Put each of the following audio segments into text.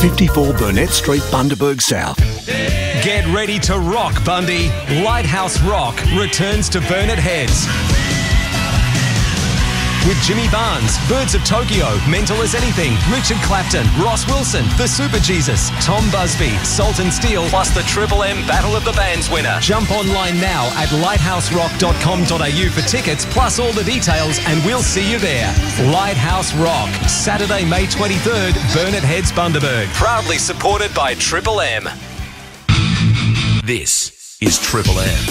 54 Burnett Street, Bundaberg South. Get ready to rock, Bundy. Lighthouse Rock returns to Burnett Heads. With Jimmy Barnes, Birds of Tokyo, Mental as Anything, Richard Clapton, Ross Wilson, The Super Jesus, Tom Busby, Salt and Steel, plus the Triple M Battle of the Bands winner. Jump online now at lighthouserock.com.au for tickets, plus all the details, and we'll see you there. Lighthouse Rock, Saturday, May 23rd, Burnett Heads, Bundaberg. Proudly supported by Triple M. This is Triple M.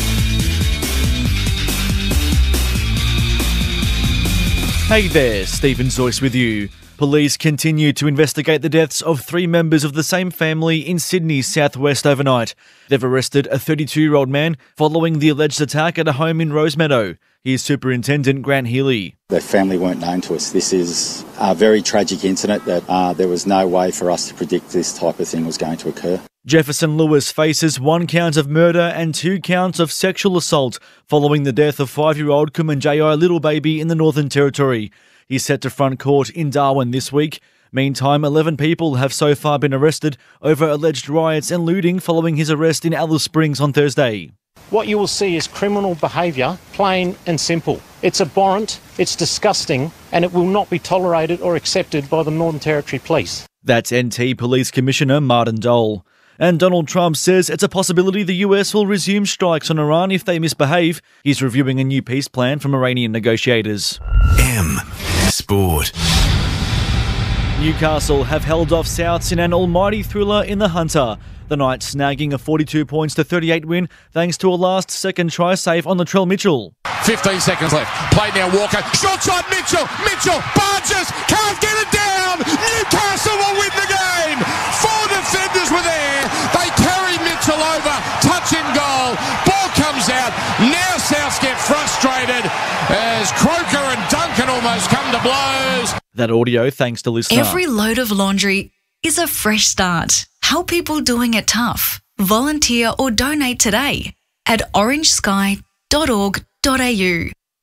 Hey there, Stephen Zoyce with you. Police continue to investigate the deaths of 3 members of the same family in Sydney's southwest overnight. They've arrested a 32-year-old man following the alleged attack at a home in Rosemeadow. Here's Superintendent Grant Healy. Their family weren't known to us. This is a very tragic incident that there was no way for us to predict this type of thing was going to occur. Jefferson Lewis faces 1 count of murder and 2 counts of sexual assault following the death of 5-year-old Kumanjayi Little Baby in the Northern Territory. He's set to front court in Darwin this week. Meantime, 11 people have so far been arrested over alleged riots and looting following his arrest in Alice Springs on Thursday. What you will see is criminal behaviour, plain and simple. It's abhorrent, it's disgusting, and it will not be tolerated or accepted by the Northern Territory Police. That's NT Police Commissioner Martin Dole. And Donald Trump says it's a possibility the US will resume strikes on Iran if they misbehave. He's reviewing a new peace plan from Iranian negotiators. M Sport. Newcastle have held off Souths in an almighty thriller in the Hunter. The Knights snagging a 42 points to 38 win thanks to a last-second try save on Latrell Mitchell. 15 seconds left. Played now Walker. Short side Mitchell. Mitchell barges. Can't get it down. Newcastle will win the game. 4 defenders were there. They carry Mitchell over. Touch in goal. Ball comes out. Now Souths get frustrated as Croker and Duncan almost come to blows. That audio thanks to listener. Every load of laundry is a fresh start. Help people doing it tough. Volunteer or donate today at orangesky.org.au.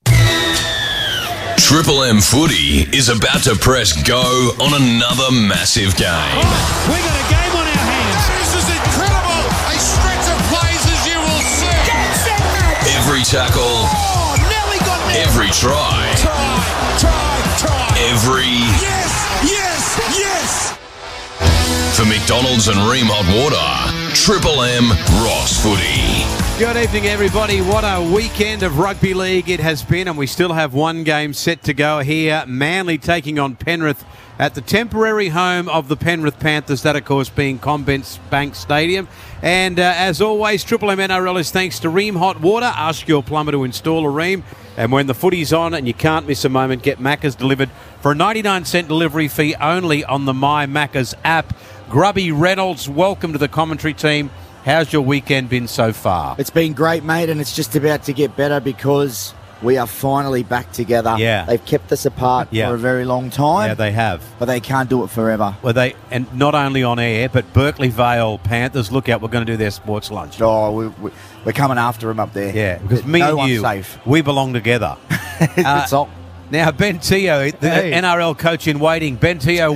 Triple M Footy is about to press go on another massive game. We got a game on our hands. This is incredible. A stretch of plays as you will see. Every tackle. Oh, Nelly got there. Every try. Try. Every... Yes. For McDonald's and Ream Hot Water, Triple M Ross Footy. Good evening, everybody. What a weekend of rugby league it has been, and we still have one game set to go here. Manly taking on Penrith at the temporary home of the Penrith Panthers, that, of course, being Combank Bank Stadium. And as always, Triple M NRL is thanks to Ream Hot Water. Ask your plumber to install a Ream. And when the footy's on and you can't miss a moment, get Macca's delivered for a 99-cent delivery fee only on the My Macca's app. Grubby Reynolds, welcome to the commentary team. How's your weekend been so far? It's been great, mate, and it's just about to get better because we are finally back together. Yeah. They've kept us apart for a very long time. Yeah, they have. But they can't do it forever. Well, and not only on air, but Berkeley Vale Panthers, look out, we're going to do their sports lunch. Oh, we're coming after them up there. Yeah, because me no and you, safe. we belong together. It's all. Now, Ben Teo, the NRL coach in waiting. Ben Teo,